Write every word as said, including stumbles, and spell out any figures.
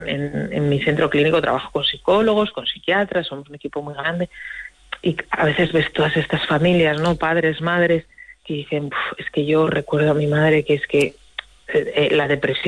En, en mi centro clínico trabajo con psicólogos, con psiquiatras, somos un equipo muy grande, y a veces ves todas estas familias, ¿no? Padres, madres, que dicen, es que yo recuerdo a mi madre que es que eh, la depresión